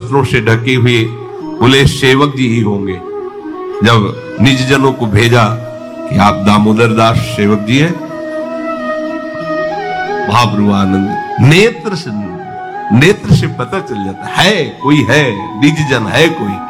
वस्त्रों से ढके हुए बोले सेवक जी ही होंगे। जब निज जनों को भेजा कि आप दामोदर दास सेवक जी हैं, महाप्रभु आनंद नेत्र से पता चल जाता है कोई है, निज जन है कोई।